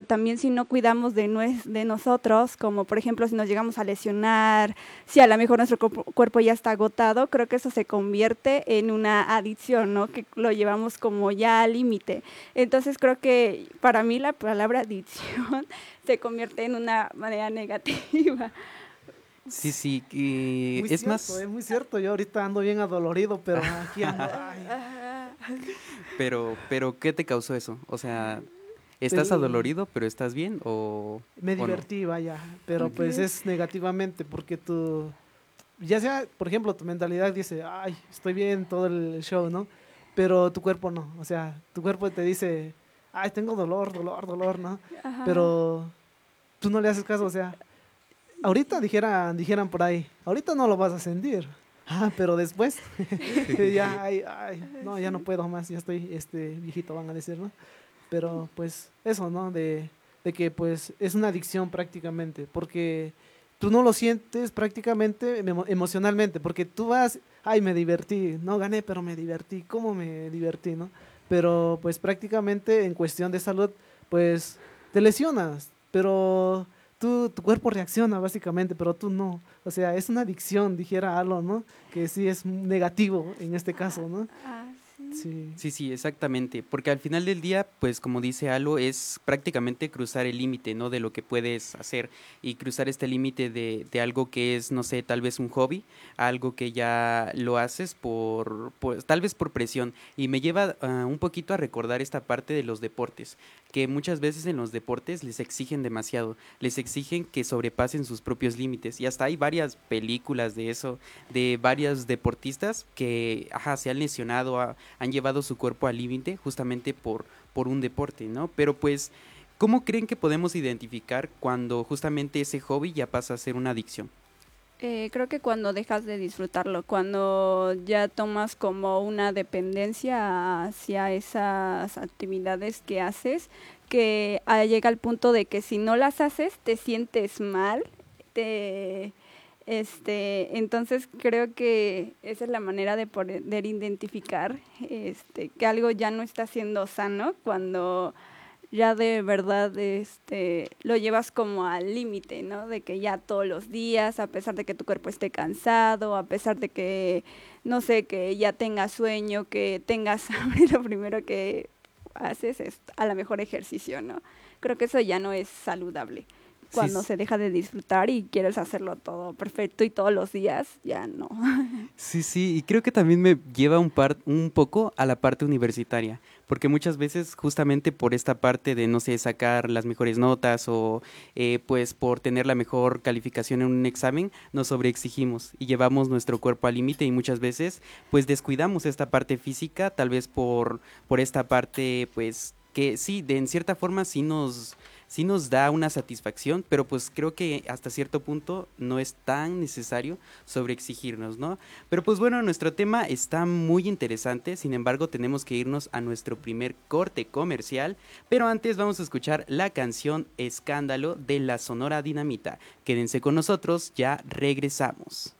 también si no cuidamos de nosotros, como por ejemplo si nos llegamos a lesionar, si a lo mejor nuestro cuerpo ya está agotado, creo que eso se convierte en una adicción, ¿no? Que lo llevamos como ya al límite. Entonces creo que para mí la palabra adicción se convierte en una manera negativa. Sí, sí, y Muy es cierto, más, muy cierto. Yo ahorita ando bien adolorido, pero aquí ando. Ay, Ajá. pero ¿qué te causó eso? O sea, ¿estás el- adolorido, pero estás bien me o no? divertí, vaya, pero pues Ok. es negativamente porque tú, ya sea, por ejemplo, tu mentalidad dice, ay, estoy bien todo el show, ¿no? Pero tu cuerpo no, o sea, tu cuerpo te dice, ay, tengo dolor, dolor, dolor, ¿no? Ajá. Pero tú no le haces caso, o sea, ahorita dijeran por ahí, ahorita no lo vas a sentir, pero después, ya, ay, ay, no, ya no Sí. puedo más, ya estoy, viejito, van a decir, ¿no? Pero pues eso, ¿no? De que pues es una adicción prácticamente, porque tú no lo sientes prácticamente emocionalmente, porque tú vas, ay, me divertí, no gané, pero me divertí, ¿cómo me divertí, no? Pero pues prácticamente en cuestión de salud, pues te lesionas, pero tu cuerpo reacciona básicamente, pero tú no. O sea, es una adicción, dijera algo, ¿no? Que sí es negativo en este caso, ¿no? Ah, sí. Sí. Sí, sí, exactamente, porque al final del día, pues como dice Alo, es prácticamente cruzar el límite, ¿no? De lo que puedes hacer y cruzar este límite de algo que es, no sé, tal vez un hobby, algo que ya lo haces tal vez por presión. Y me lleva un poquito a recordar esta parte de los deportes, que muchas veces en los deportes les exigen demasiado, les exigen que sobrepasen sus propios límites. Y hasta hay varias películas de eso, de varios deportistas que, ajá, se han lesionado, han llevado su cuerpo al límite justamente por un deporte, ¿no? Pero pues, ¿cómo creen que podemos identificar cuando justamente ese hobby ya pasa a ser una adicción? Creo que cuando dejas de disfrutarlo, cuando ya tomas como una dependencia hacia esas actividades que haces, que llega al punto de que si no las haces te sientes mal, te, entonces creo que esa es la manera de poder identificar que algo ya no está siendo sano cuando ya de verdad lo llevas como al límite, ¿no? De que ya todos los días, a pesar de que tu cuerpo esté cansado, a pesar de que, no sé, que ya tengas sueño, que tengas hambre, lo primero que haces es a lo mejor ejercicio, ¿no? Creo que eso ya no es saludable. Sí, Cuando se deja de disfrutar y quieres hacerlo todo perfecto y todos los días, ya no. sí, sí, y creo que también me lleva un poco a la parte universitaria, porque muchas veces justamente por esta parte de, no sé, sacar las mejores notas o pues por tener la mejor calificación en un examen, nos sobreexigimos y llevamos nuestro cuerpo al límite y muchas veces pues descuidamos esta parte física, tal vez por esta parte pues que sí, de en cierta forma sí nos da una satisfacción, pero pues creo que hasta cierto punto no es tan necesario sobreexigirnos, ¿no? Pero pues bueno, nuestro tema está muy interesante, sin embargo tenemos que irnos a nuestro primer corte comercial, pero antes vamos a escuchar la canción Escándalo de la Sonora Dinamita. Quédense con nosotros, ya regresamos.